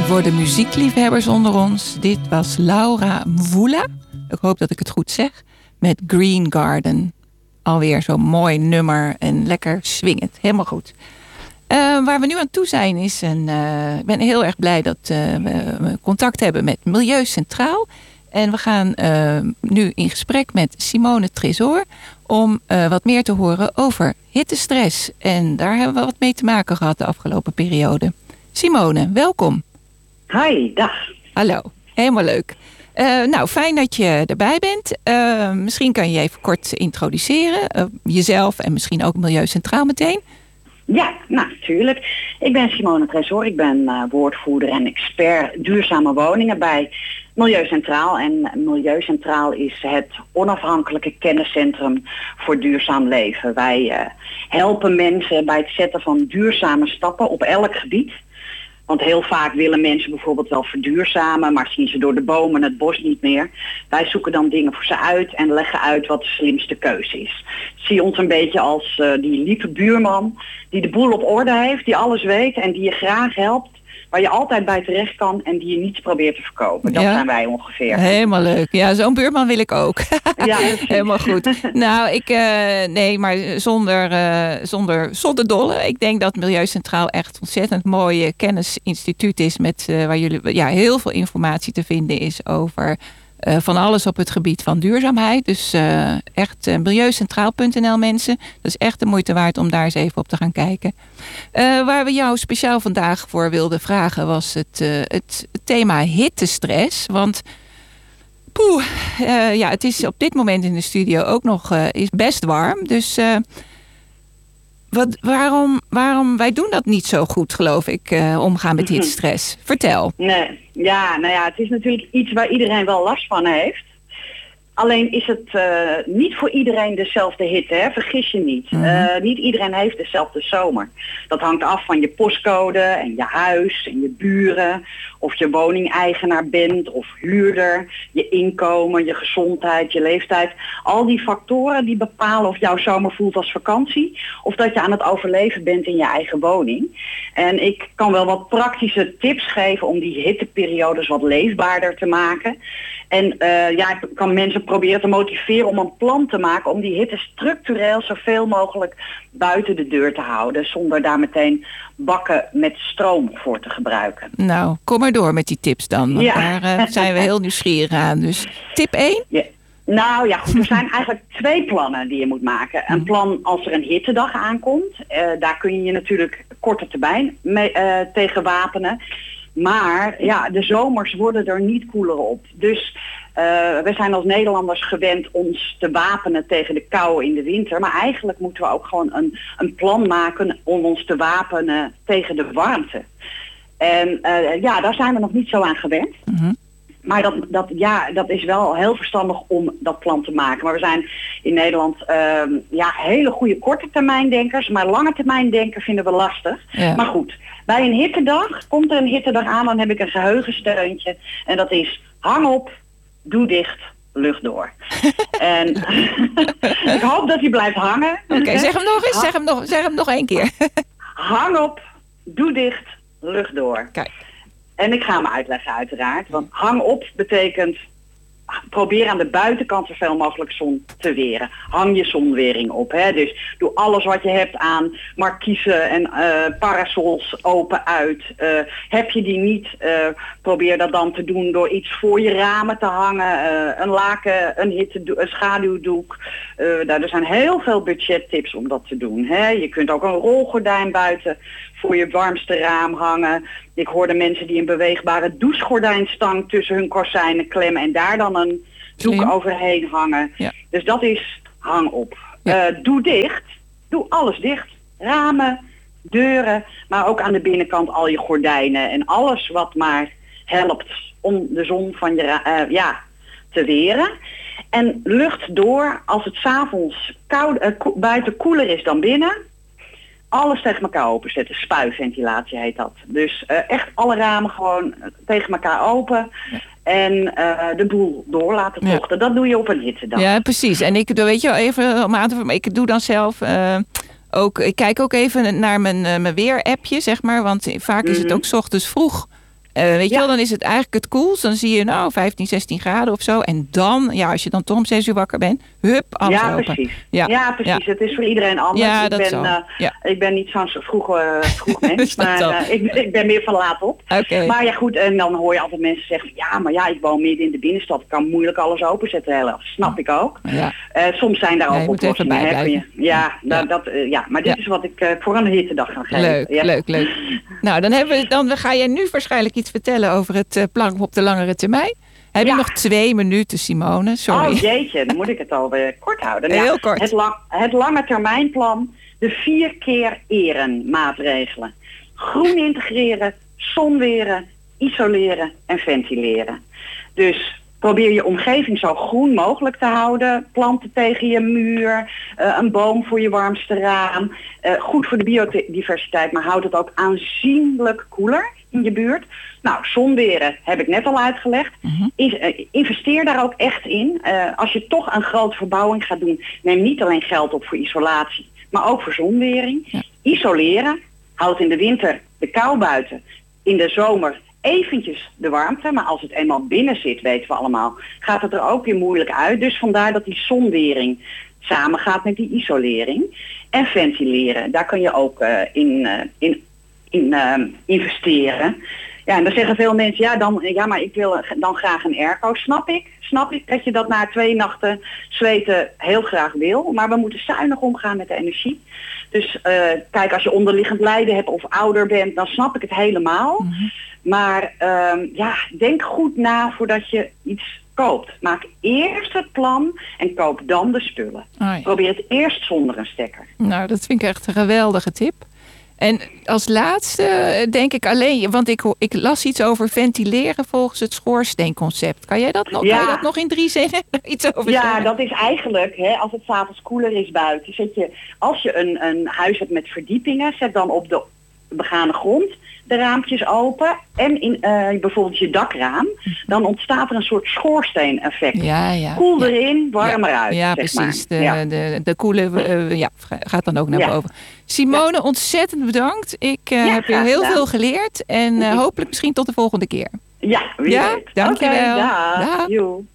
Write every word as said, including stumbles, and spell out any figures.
Voor de muziekliefhebbers onder ons, dit was Laura Mvula. Ik hoop dat ik het goed zeg. Met Green Garden. Alweer zo'n mooi nummer en lekker swingend. Helemaal goed. Uh, waar we nu aan toe zijn is een... Uh, ik ben heel erg blij dat uh, we contact hebben met Milieu Centraal. En we gaan uh, nu in gesprek met Simone Tresor om uh, wat meer te horen over hittestress. En daar hebben we wat mee te maken gehad de afgelopen periode. Simone, welkom. Hi, dag. Hallo, helemaal leuk. Uh, nou, fijn dat je erbij bent. Uh, misschien kan je je even kort introduceren. Uh, jezelf en misschien ook Milieu Centraal meteen. Ja, nou, natuurlijk. Ik ben Simone Tresor. Ik ben uh, woordvoerder en expert duurzame woningen bij Milieu Centraal. En Milieu Centraal is het onafhankelijke kenniscentrum voor duurzaam leven. Wij uh, helpen mensen bij het zetten van duurzame stappen op elk gebied. Want heel vaak willen mensen bijvoorbeeld wel verduurzamen, maar zien ze door de bomen het bos niet meer. Wij zoeken dan dingen voor ze uit en leggen uit wat de slimste keuze is. Zie ons een beetje als uh, die lieve buurman die de boel op orde heeft, die alles weet en die je graag helpt. Waar je altijd bij terecht kan en die je niets probeert te verkopen. Dat ja. zijn wij ongeveer. Helemaal leuk. Ja, zo'n buurman wil ik ook. Ja, helemaal goed. Nou, ik, uh, nee, maar zonder, uh, zonder, zonder dolle. Ik denk dat Milieu Centraal echt ontzettend mooie kennisinstituut is. Met, uh, waar jullie ja, heel veel informatie te vinden is over uh, van alles op het gebied van duurzaamheid. Dus uh, echt uh, milieucentraal punt n l mensen. Dat is echt de moeite waard om daar eens even op te gaan kijken. Uh, waar we jou speciaal vandaag voor wilden vragen was het, uh, het thema hittestress. Want poeh, uh, ja, het is op dit moment in de studio ook nog uh, is best warm. Dus uh, wat, waarom, waarom, wij doen dat niet zo goed, geloof ik, uh, omgaan met hittestress. Vertel. Nee, ja, nou ja, het is natuurlijk iets waar iedereen wel last van heeft. Alleen is het uh, niet voor iedereen dezelfde hitte, hè? Vergis je niet. Mm-hmm. Uh, niet iedereen heeft dezelfde zomer. Dat hangt af van je postcode en je huis en je buren. Of je woningeigenaar bent of huurder. Je inkomen, je gezondheid, je leeftijd. Al die factoren die bepalen of jouw zomer voelt als vakantie. Of dat je aan het overleven bent in je eigen woning. En ik kan wel wat praktische tips geven om die hitteperiodes wat leefbaarder te maken. En uh, ja, ik kan mensen proberen te motiveren om een plan te maken om die hitte structureel zoveel mogelijk buiten de deur te houden. Zonder daar meteen bakken met stroom voor te gebruiken. Nou, kom maar door met die tips dan. Want ja. daar uh, zijn we heel nieuwsgierig aan. Dus tip één? Ja. Nou ja, goed, er zijn eigenlijk twee plannen die je moet maken. Een plan als er een hittedag aankomt. Uh, daar kun je je natuurlijk korte termijn mee, uh, tegen wapenen. Maar ja, de zomers worden er niet koeler op. Dus uh, we zijn als Nederlanders gewend ons te wapenen tegen de kou in de winter. Maar eigenlijk moeten we ook gewoon een, een plan maken om ons te wapenen tegen de warmte. En uh, ja, daar zijn we nog niet zo aan gewend. Mm-hmm. Maar dat, dat, ja, dat is wel heel verstandig om dat plan te maken. Maar we zijn in Nederland uh, ja, hele goede korte termijndenkers. Maar lange termijndenken vinden we lastig. Ja. Maar goed, bij een hittedag, komt er een hittedag aan, dan heb ik een geheugensteuntje. En dat is hang op, doe dicht, lucht door. En ik hoop dat hij blijft hangen. Oké, okay, zeg hem nog eens, zeg hem nog, zeg hem nog één keer. Hang op, doe dicht, lucht door. Kijk. En ik ga hem uitleggen uiteraard. Want hang op betekent probeer aan de buitenkant zoveel mogelijk zon te weren. Hang je zonwering op. Hè? Dus doe alles wat je hebt aan markiezen en uh, parasols open uit. Uh, heb je die niet, uh, probeer dat dan te doen door iets voor je ramen te hangen. Uh, een laken, een, hitte, een schaduwdoek. Uh, nou, er zijn heel veel budgettips om dat te doen. Hè? Je kunt ook een rolgordijn buiten voor je warmste raam hangen. Ik hoorde mensen die een beweegbare douchegordijnstang tussen hun kozijnen klemmen en daar dan een doek Slim. overheen hangen. Ja. Dus dat is hang op. Ja. Uh, doe dicht. Doe alles dicht. Ramen, deuren, maar ook aan de binnenkant al je gordijnen en alles wat maar helpt om de zon van je uh, ja, te weren. En lucht door als het 's avonds koud, uh, ko- buiten koeler is dan binnen. Alles tegen elkaar openzetten. Spuiventilatie heet dat. Dus uh, echt alle ramen gewoon tegen elkaar open. Ja. En uh, de boel door laten tochten. Ja. Dat doe je op een hittedag. Ja, precies. En ik doe, weet je wel, even om aan te vermelden, ik doe dan zelf uh, ook, ik kijk ook even naar mijn, uh, mijn weer-appje, zeg maar. Want vaak is het ook 's ochtends vroeg Uh, weet je Ja. wel, dan is het eigenlijk het koelst. Dan zie je nou vijftien, zestien graden of zo. En dan, ja, als je dan toch om zes uur wakker bent, hup, alles Ja, open. precies. Ja, Ja, precies. Ja. Het is voor iedereen anders. Ja, ik, dat ben, zo. uh, Ja. ik ben niet zo'n vroeg, uh, vroeg mens, Dat maar zo. uh, ik, ik ben meer van laat op. Oké. Maar ja goed, en dan hoor je altijd mensen zeggen, ja, maar ja, ik woon midden in de binnenstad. Ik kan moeilijk alles openzetten. Heel erg. Snap ik ook. Ja. Uh, soms zijn daar Ja, ook je moet even oplossingen. hè, bijblijven. voor je. Ja, Ja. nou, dat, uh, ja, maar dit Ja. is wat ik uh, voor een hittedag ga geven. Leuk, ja. leuk, leuk. Nou, dan, hebben we, dan ga jij nu waarschijnlijk iets vertellen over het uh, plan op de langere termijn. Heb je Ja. nog twee minuten, Simone? Sorry. Oh jeetje, dan moet ik het alweer kort houden. Heel Ja, kort. Het, lang, het lange termijnplan, de vier keer eren maatregelen. Groen integreren, zonweren, isoleren en ventileren. Dus probeer je omgeving zo groen mogelijk te houden. Planten tegen je muur, uh, een boom voor je warmste raam. Uh, goed voor de biodiversiteit, maar houd het ook aanzienlijk koeler in je buurt. Nou, zonweren heb ik net al uitgelegd. Mm-hmm. In, uh, investeer daar ook echt in. Uh, als je toch een grote verbouwing gaat doen, neem niet alleen geld op voor isolatie, maar ook voor zonwering. Ja. Isoleren, houd in de winter de kou buiten. In de zomer eventjes de warmte, maar als het eenmaal binnen zit, weten we allemaal, gaat het er ook weer moeilijk uit. Dus vandaar dat die zonwering samen gaat met die isolering. En ventileren, daar kun je ook uh, in, uh, in, in uh, investeren. Ja, en dan zeggen veel mensen, ja, dan, ja, maar ik wil dan graag een airco. Snap ik, snap ik dat je dat na twee nachten zweten heel graag wil. Maar we moeten zuinig omgaan met de energie. Dus uh, kijk, als je onderliggend lijden hebt of ouder bent, dan snap ik het helemaal. Mm-hmm. Maar uh, ja, denk goed na voordat je iets koopt. Maak eerst het plan en koop dan de spullen. Oh ja. Probeer het eerst zonder een stekker. Nou, dat vind ik echt een geweldige tip. En als laatste denk ik alleen, want ik, ik las iets over ventileren volgens het schoorsteenconcept. Kan jij dat nog, Ja. kan je dat nog in drie zinnen iets over Ja, zeggen? dat is eigenlijk, hè, als het 's avonds koeler is buiten, zet je, als je een, een huis hebt met verdiepingen, zet dan op de begane grond de raampjes open en in uh, bijvoorbeeld je dakraam, dan ontstaat er een soort schoorsteen-effect. Ja, ja. Koel ja. erin, warm ja, eruit. Ja, zeg precies. Maar. De, Ja. de, de koele uh, ja, gaat dan ook naar Ja. boven. Simone, ontzettend bedankt. Ik uh, Ja, heb weer graag heel gedaan. veel geleerd. En uh, hopelijk misschien tot de volgende keer. Ja, wie Ja, weet. dankjewel. Oké, dag. Dag. Joe.